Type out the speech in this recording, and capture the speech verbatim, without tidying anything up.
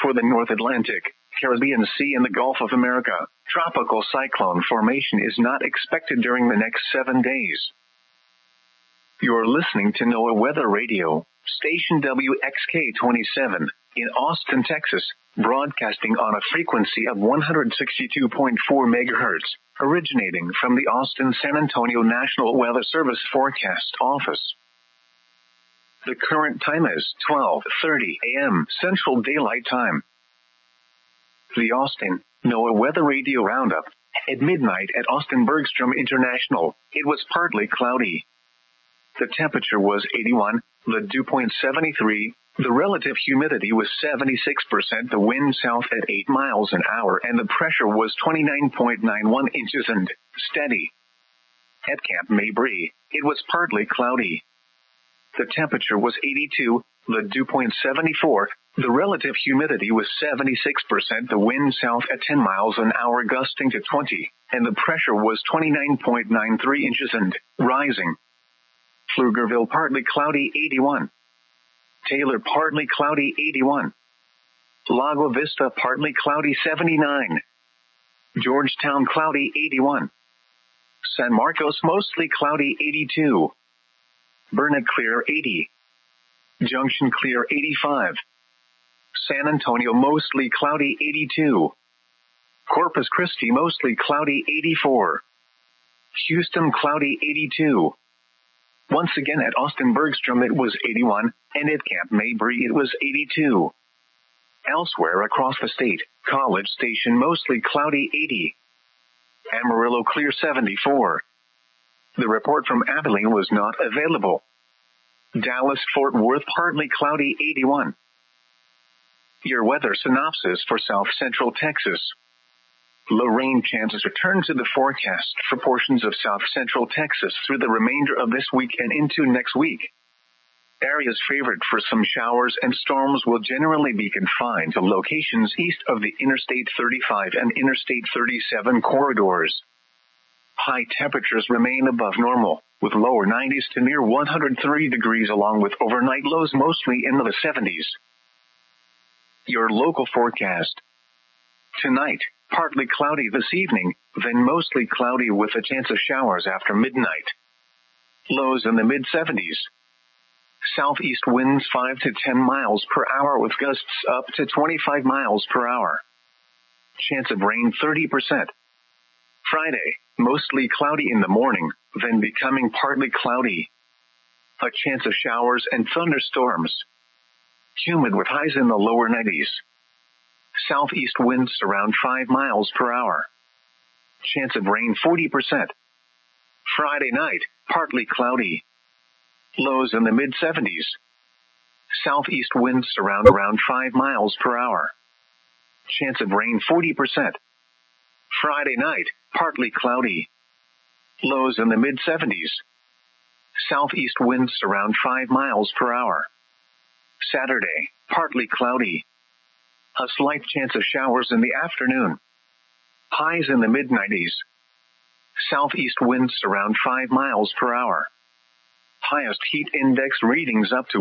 for the North Atlantic, Caribbean Sea and the Gulf of America. Tropical cyclone formation is not expected during the next seven days. You're listening to NOAA Weather Radio, station W X K twenty-seven, in Austin, Texas, broadcasting on a frequency of one hundred sixty-two point four megahertz, originating from the Austin-San Antonio National Weather Service Forecast Office. The current time is twelve thirty a.m. Central Daylight Time. The Austin NOAA Weather Radio Roundup. At midnight at Austin Bergstrom International, it was partly cloudy. The temperature was eighty-one, the dew point seventy-three, the relative humidity was seventy-six percent, the wind south at eight miles an hour, and the pressure was twenty-nine point nine one inches and steady. At Camp Mabry, it was partly cloudy. The temperature was eighty-two, the dew point seventy-four, the relative humidity was seventy-six percent, the wind south at ten miles an hour gusting to twenty, and the pressure was twenty-nine point nine three inches and rising. Pflugerville partly cloudy eighty-one. Taylor partly cloudy eighty-one. Lago Vista partly cloudy seventy-nine. Georgetown cloudy eighty-one. San Marcos mostly cloudy eighty-two. Burnett clear eighty. Junction clear eighty-five. San Antonio mostly cloudy eighty-two. Corpus Christi mostly cloudy eighty-four. Houston cloudy eighty-two. Once again at Austin Bergstrom it was eighty-one, and at Camp Mabry it was eighty-two. Elsewhere across the state, College Station mostly cloudy eighty. Amarillo clear seventy-four. The report from Abilene was not available. Dallas-Fort Worth partly cloudy eighty-one. Your weather synopsis for South Central Texas. Low rain chances return to the forecast for portions of South Central Texas through the remainder of this week and into next week. Areas favored for some showers and storms will generally be confined to locations east of the Interstate thirty-five and Interstate thirty-seven corridors. High temperatures remain above normal, with lower nineties to near one hundred three degrees along with overnight lows mostly in the seventies. Your local forecast. Tonight, partly cloudy this evening, then mostly cloudy with a chance of showers after midnight. Lows in the mid-seventies. Southeast winds five to ten miles per hour with gusts up to twenty-five miles per hour. Chance of rain thirty percent. Friday, mostly cloudy in the morning, then becoming partly cloudy. A chance of showers and thunderstorms. Humid with highs in the lower nineties. Southeast winds around five miles per hour. Chance of rain forty percent. Friday night, partly cloudy. Lows in the mid-seventies. Southeast winds around around five miles per hour. Chance of rain forty percent. Friday night, partly cloudy. Lows in the mid-seventies. Southeast winds around five miles per hour. Saturday, partly cloudy. A slight chance of showers in the afternoon. Highs in the mid-nineties. Southeast winds around five miles per hour. Highest heat index readings up to